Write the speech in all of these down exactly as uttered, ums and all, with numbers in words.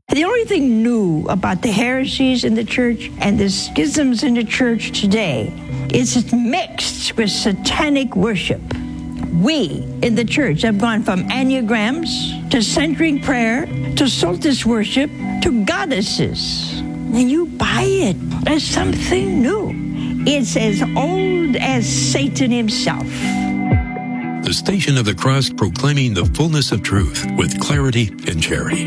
The only thing new about the heresies in the church and the schisms in the church today is it's mixed with satanic worship. We in the church have gone from enneagrams to centering prayer to solstice worship to goddesses. And you buy it as something new. It's as old as Satan himself. The Station of the Cross, proclaiming the fullness of truth with clarity and charity.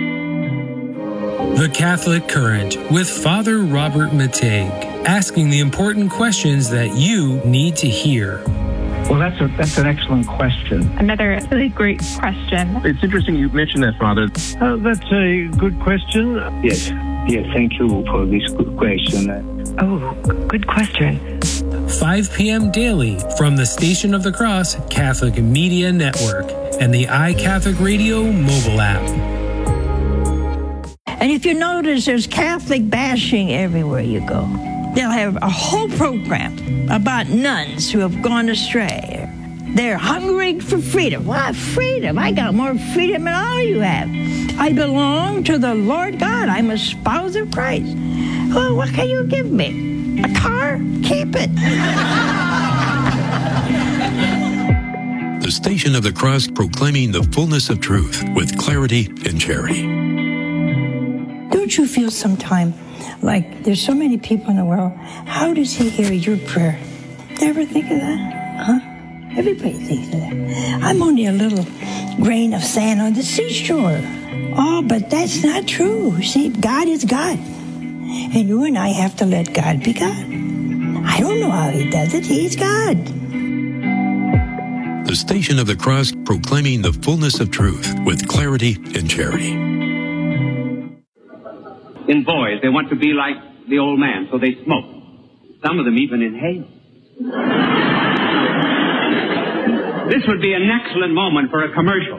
The Catholic Current with Father Robert Matej, asking the important questions that you need to hear. Well, that's a, that's an excellent question. Another really great question. It's interesting you mentioned that, Father. Uh, that's a good question. Yes, yes, thank you for this good question. Oh, good question. five p.m. daily from the Station of the Cross Catholic Media Network and the iCatholic Radio mobile app. And if you notice, there's Catholic bashing everywhere you go. They'll have a whole program about nuns who have gone astray. They're hungering for freedom. What freedom? I got more freedom than all you have. I belong to the Lord God. I'm a spouse of Christ. Well, what can you give me? A car? Keep it. The Station of the Cross, proclaiming the fullness of truth with clarity and charity. Don't you feel sometime like there's so many people in the world? How does he hear your prayer? Ever think of that? Huh? Everybody thinks of that. I'm only a little grain of sand on the seashore. Oh, but that's not true. See, God is God. And you and I have to let God be God. I don't know how he does it. He's God. The Station of the Cross, proclaiming the fullness of truth with clarity and charity. In boys, they want to be like the old man, so they smoke. Some of them even inhale. This would be an excellent moment for a commercial.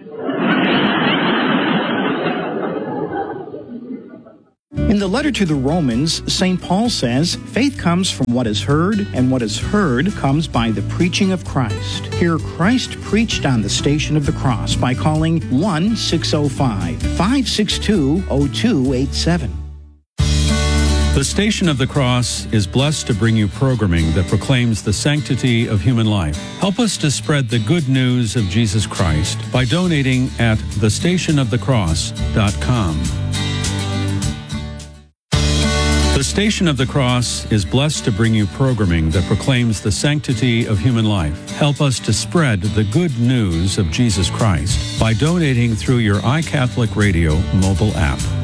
In the letter to the Romans, Saint Paul says, faith comes from what is heard, and what is heard comes by the preaching of Christ. Hear Christ preached on the Station of the Cross by calling one six zero five, five six two, zero two eight seven. The Station of the Cross is blessed to bring you programming that proclaims the sanctity of human life. Help us to spread the good news of Jesus Christ by donating at the station of the cross dot com. The Station of the Cross is blessed to bring you programming that proclaims the sanctity of human life. Help us to spread the good news of Jesus Christ by donating through your iCatholic Radio mobile app.